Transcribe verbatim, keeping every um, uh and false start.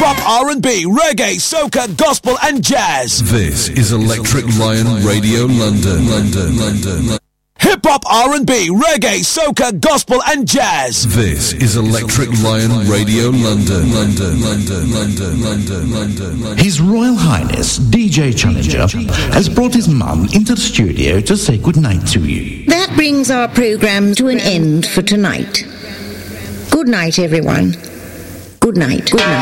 hip-hop, R and B, reggae, soca, gospel and jazz. This is Electric Lion Radio London, London, London, London. Hip-hop, R and B, reggae, soca, gospel and jazz. This is Electric Lion Radio London, London, London, London, London, London, London. His Royal Highness D J Challenger has brought his mum into the studio to say goodnight to you. That brings our programme to an end for tonight. Good night, everyone. Good night. Good night.